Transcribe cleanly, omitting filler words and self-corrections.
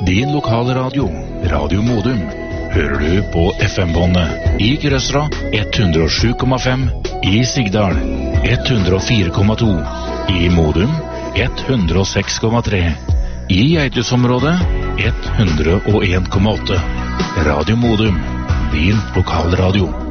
Din lokale radio, Radio Modum, hører du på FM-båndet i Grøsra 107,5, i Sigdal 104,2, i Modum 106,3, i Eitusområdet 101,8. Radio Modum, din lokalradio.